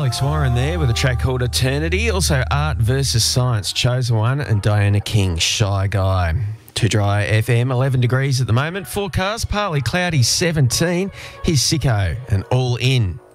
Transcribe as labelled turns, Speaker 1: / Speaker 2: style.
Speaker 1: Alex Warren there with a track called Eternity. Also, Art versus Science, Chosen One, and Diana King, Shy Guy. Too Dry FM, 11 degrees at the moment. Forecast, partly cloudy, 17. Here's Sicko and All In.